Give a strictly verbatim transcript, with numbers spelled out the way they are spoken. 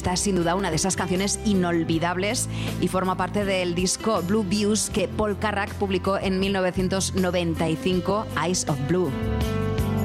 esta es sin duda una de esas canciones inolvidables y forma parte del disco Blue Views que Paul Carrack publicó en mil novecientos noventa y cinco, Eyes of Blue.